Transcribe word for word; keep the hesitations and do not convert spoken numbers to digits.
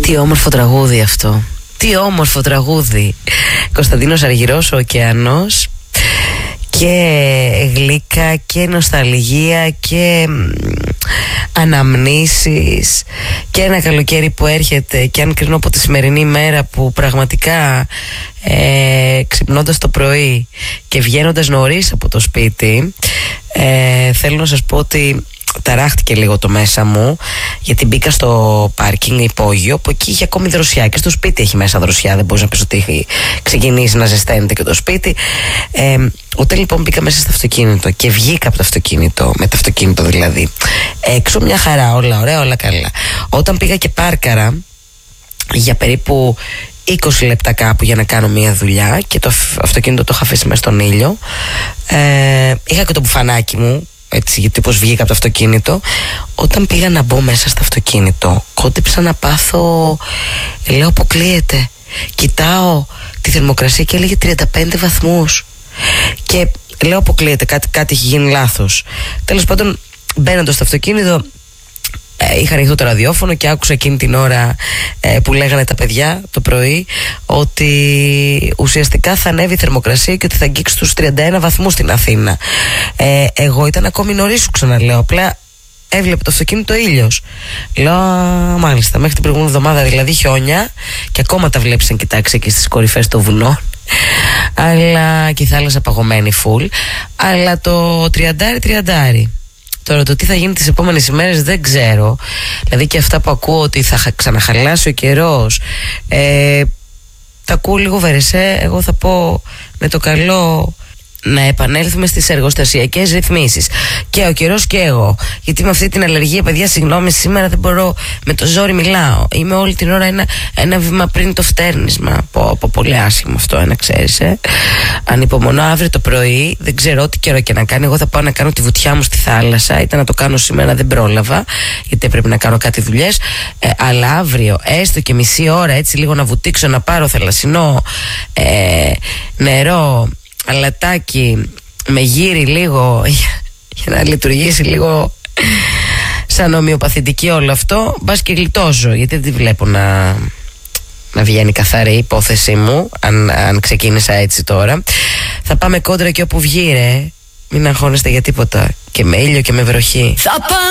Τι όμορφο τραγούδι αυτό. Τι όμορφο τραγούδι. Κωνσταντίνος Αργυρός, ο Ωκεανός. Και γλύκα και νοσταλγία και αναμνήσεις και ένα καλοκαίρι που έρχεται. Και αν κρίνω από τη σημερινή μέρα που πραγματικά ε, ξυπνώντας το πρωί και βγαίνοντας νωρίς από το σπίτι, ε, θέλω να σας πω ότι ταράχτηκε λίγο το μέσα μου, γιατί μπήκα στο πάρκινγκ υπόγειο που εκεί είχε ακόμη δροσιά και στο σπίτι έχει μέσα δροσιά, δεν μπορείς να πεις ότι έχει ξεκινήσει να ζεσταίνεται και το σπίτι. ε, Όταν λοιπόν μπήκα μέσα στο αυτοκίνητο και βγήκα από το αυτοκίνητο, με το αυτοκίνητο δηλαδή, έξω μια χαρά, όλα ωραία, όλα καλά. Όταν πήγα και πάρκαρα για περίπου είκοσι λεπτά κάπου για να κάνω μια δουλειά και το αυτοκίνητο το είχα αφήσει μέσα στον ήλιο, ε, είχα και το μπουφανάκι μου, έτσι, γιατί πως βγήκα από το αυτοκίνητο. Όταν πήγα να μπω μέσα στο αυτοκίνητο, κόντεψα να πάθω, λέω αποκλείεται. Κοιτάω τη θερμοκρασία και έλεγε τριάντα πέντε βαθμούς. Και λέω αποκλείεται, κάτι, κάτι έχει γίνει λάθος. Τέλος πάντων, μπαίνοντας στο αυτοκίνητο, Ε, είχα ανοιχτό το ραδιόφωνο και άκουσα εκείνη την ώρα ε, που λέγανε τα παιδιά το πρωί ότι ουσιαστικά θα ανέβει η θερμοκρασία και ότι θα αγγίξει τους τριάντα ένα βαθμούς στην Αθήνα. ε, Εγώ ήταν ακόμη νωρίς, σου ξαναλέω, απλά έβλεπε το αυτοκίνητο ήλιος. Λέω μάλιστα, μέχρι την προηγούμενη εβδομάδα δηλαδή χιόνια και ακόμα τα βλέπεις αν κοιτάξει εκεί στις κορυφές των βουνών, αλλά και η θάλασσα παγωμένη φουλ, αλλά το τριαντάρι τριαντάρι. Τώρα το τι θα γίνει τις επόμενες ημέρες δεν ξέρω. Δηλαδή και αυτά που ακούω ότι θα ξαναχαλάσει ο καιρός, ε, τα ακούω λίγο βερεσέ. Εγώ θα πω με το καλό να επανέλθουμε στις εργοστασιακές ρυθμίσεις. Και ο καιρός και εγώ. Γιατί με αυτή την αλλεργία, παιδιά, συγγνώμη, σήμερα δεν μπορώ, με το ζόρι μιλάω. Είμαι όλη την ώρα ένα, ένα βήμα πριν το φτέρνισμα. Πω, πω, πολύ άσχημο αυτό, να ξέρεις. Ε. Ανυπομονώ αύριο το πρωί, δεν ξέρω ό,τι καιρό και να κάνει. Εγώ θα πάω να κάνω τη βουτιά μου στη θάλασσα. Ήταν να το κάνω σήμερα, δεν πρόλαβα, γιατί πρέπει να κάνω κάτι δουλειές. Ε, αλλά αύριο, έστω και μισή ώρα, έτσι λίγο να βουτήξω, να πάρω θαλασσινό ε, νερό, αλατάκι με γύρι λίγο για να λειτουργήσει λίγο σαν ομοιοπαθητική όλο αυτό, μπας και γλιτώσω, γιατί δεν βλέπω να, να βγαίνει καθαρή η υπόθεσή μου αν, αν ξεκίνησα έτσι τώρα. Θα πάμε κόντρα και όπου βγει, ρε. Μην αγχώνεστε για τίποτα, και με ήλιο και με βροχή.